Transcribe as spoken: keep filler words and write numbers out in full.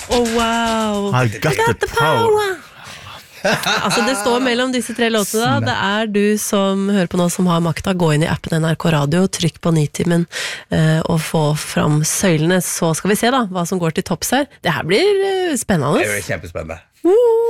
Oh wow, I got, I got the, the power, power. Altså det står mellom disse tre låtene da. Det er du som hører på nå som har makta. Gå inn i appen N R K Radio, trykk på Nitimen uh, og få fram søylene. Så skal vi se da hva som går til topps her. Det her blir uh, spennende. Det er jo kjempespennende. uh.